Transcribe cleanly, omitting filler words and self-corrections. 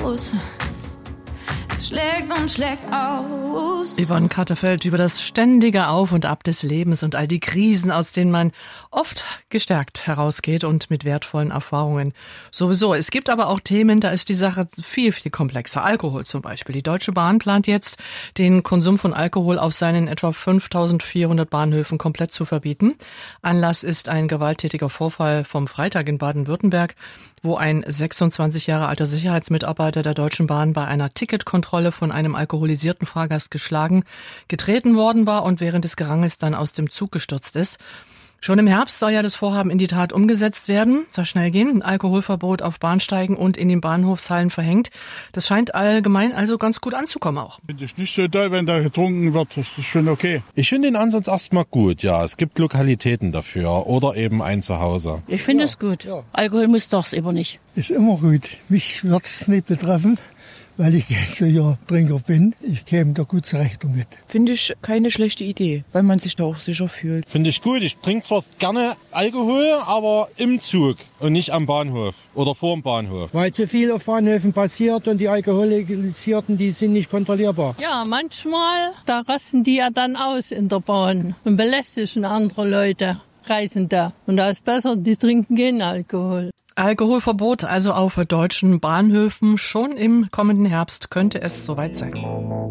aus. Es schlägt und schlägt aus. Yvonne Katterfeld über das ständige Auf und Ab des Lebens und all die Krisen, aus denen man oft gestärkt herausgeht und mit wertvollen Erfahrungen. Sowieso. Es gibt aber auch Themen, da ist die Sache viel, viel komplexer. Alkohol zum Beispiel. Die Deutsche Bahn plant jetzt, den Konsum von Alkohol auf seinen etwa 5.400 Bahnhöfen komplett zu verbieten. Anlass ist ein gewalttätiger Vorfall vom Freitag in Baden-Württemberg, wo ein 26 Jahre alter Sicherheitsmitarbeiter der Deutschen Bahn bei einer Ticketkontrolle von einem alkoholisierten Fahrgast geschlagen, getreten worden war und während des Geranges dann aus dem Zug gestürzt ist. Schon im Herbst soll ja das Vorhaben in die Tat umgesetzt werden. Soll schnell gehen. Ein Alkoholverbot auf Bahnsteigen und in den Bahnhofshallen verhängt. Das scheint allgemein also ganz gut anzukommen auch. Finde ich nicht so toll, wenn da getrunken wird. Das ist schon okay. Ich finde den Ansatz erstmal gut, ja. Es gibt Lokalitäten dafür oder eben ein Zuhause. Ich finde es gut. Ja. Alkohol muss doch's aber nicht. Ist immer gut. Mich wird's nicht betreffen, weil ich solcher Trinker bin. Ich käme da gut zurecht damit. Finde ich keine schlechte Idee, weil man sich da auch sicher fühlt. Finde ich gut. Ich trinke zwar gerne Alkohol, aber im Zug und nicht am Bahnhof oder vor dem Bahnhof. Weil zu viel auf Bahnhöfen passiert und die Alkoholisierten, die sind nicht kontrollierbar. Ja, manchmal, da rasten die ja dann aus in der Bahn und belästigen andere Leute, Reisende. Und da ist besser, die trinken keinen Alkohol. Alkoholverbot also auf deutschen Bahnhöfen. Schon im kommenden Herbst könnte es soweit sein.